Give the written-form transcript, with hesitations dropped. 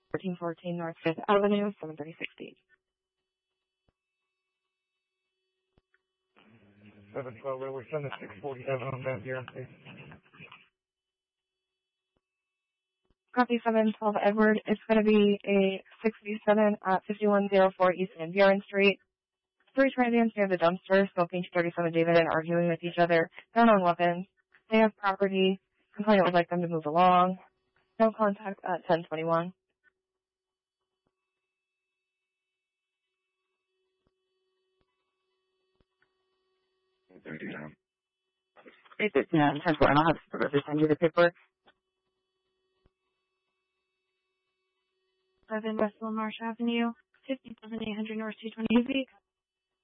1414 North 5th Avenue, 736B. 712, we're sending 647 on that here, please. Copy 712 Edward. It's going to be a 637 at 5104 East Van Buren Street. 3 transients near the dumpster, smoking 237 David and arguing with each other. They're on weapons. They have property. Complainant would like them to move along. No contact at 1021. It's 1021. I'll have the supervisor send you the paperwork. 7 West Lamarche Avenue, 57 800 North 220.